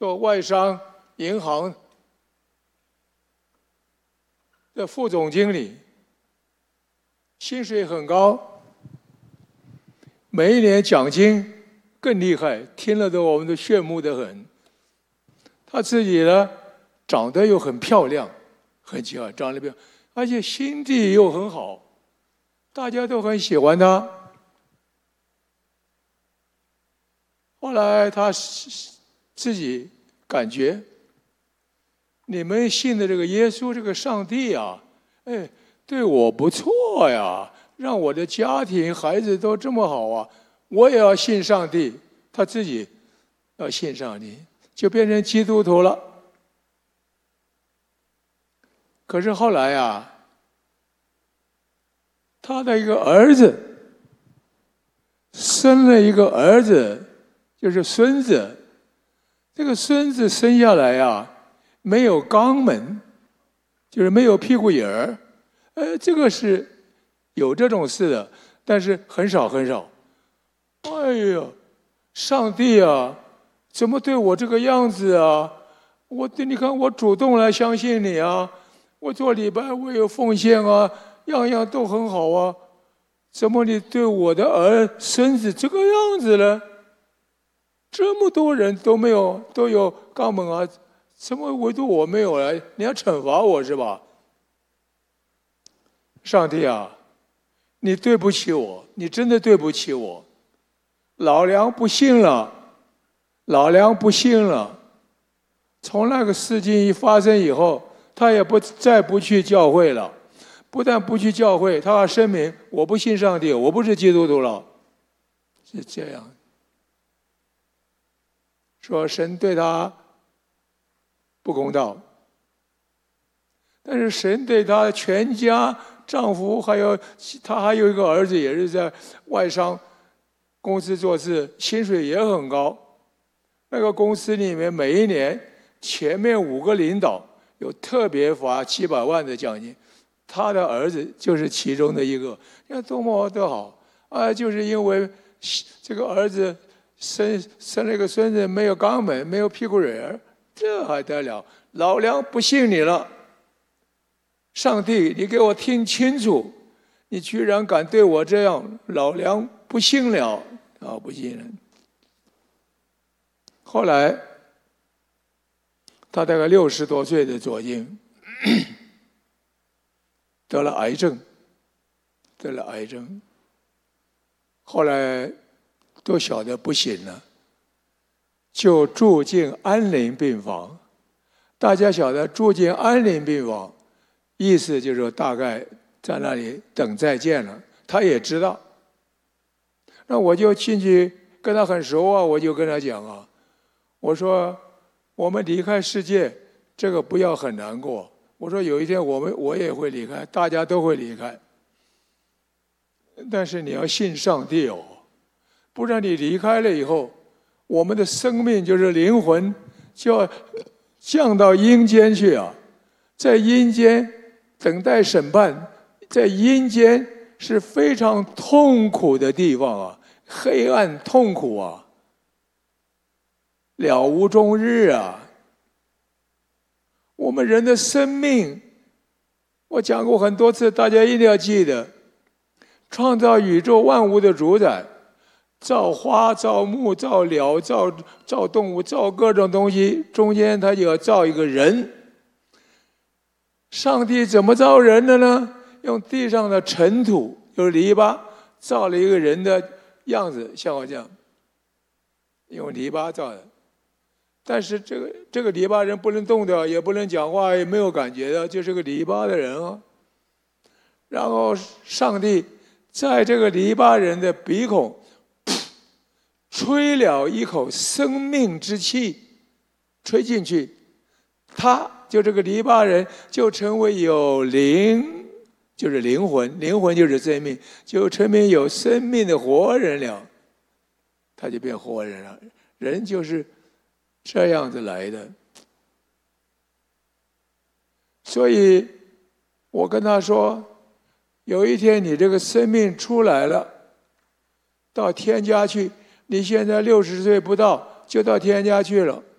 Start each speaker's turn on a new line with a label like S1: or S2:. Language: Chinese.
S1: 做外商银行的副总经理，薪水很高，每一年奖金更厉害，听了我们都羡慕得很。他自己呢，长得又很漂亮，很奇怪，长得漂亮，而且心地又很好，大家都很喜欢他。后来他自己感觉，你们信的这个耶稣这个上帝啊，哎，对我不错呀，让我的家庭孩子都这么好啊，我也要信上帝。他自己要信上帝，就变成基督徒了。可是后来啊，他的一个儿子生了一个儿子，就是孙子。这个孙子生下来啊，没有肛门，就是没有屁股眼儿。这个是有这种事的，但是很少很少。哎呀，上帝啊，怎么对我这个样子啊？你看我主动来相信你啊，我做礼拜我有奉献啊，样样都很好啊，怎么你对我的孙子这个样子呢？这么多人都有肛门啊，怎么唯独我没有了？你要惩罚我是吧？上帝啊，你对不起我，你真的对不起我。老梁不信了，老梁不信了。从那个事情一发生以后，他也再不去教会了。不但不去教会，他还声明我不信上帝，我不是基督徒了。是这样。说神对他不公道，但是神对他全家、丈夫他还有一个儿子，也是在外商公司做事，薪水也很高。那个公司里面每一年前面5个领导有特别发700万的奖金，他的儿子就是其中的一个。你看多么的好啊！就是因为这个儿子生了一个孙子，没有肛门，没有屁股眼儿，这还得了？老梁不信你了，上帝，你给我听清楚，你居然敢对我这样！老梁不信了啊，不信了。后来他大概60多岁的左近，得了癌症，后来都晓得不行了，就住进安宁病房。大家晓得住进安宁病房，意思就是说大概在那里等再见了。他也知道，那我就进去跟他很熟啊，我就跟他讲啊，我说我们离开世界，这个不要很难过。我说有一天我也会离开，大家都会离开，但是你要信上帝哦，不然你离开了以后，我们的生命就是灵魂就要降到阴间去啊，在阴间等待审判，在阴间是非常痛苦的地方啊，黑暗痛苦啊，了无终日啊。我们人的生命，我讲过很多次，大家一定要记得，创造宇宙万物的主宰，造花、造木、造鸟、造动物、造各种东西，中间他就要造一个人。上帝怎么造人的呢？用地上的尘土，有泥巴，造了一个人的样子，像我这样，用泥巴造的。但是这个泥巴人不能动的，也不能讲话，也没有感觉的，就是个泥巴的人啊。然后上帝在这个泥巴人的鼻孔吹了一口生命之气，吹进去，他就这个泥巴人就成为有灵，就是灵魂，灵魂就是生命，就成为有生命的活人了，他就变活人了。人就是这样子来的。所以我跟他说，有一天你这个生命出来了，到天家去，你现在60岁不到就到天家去了，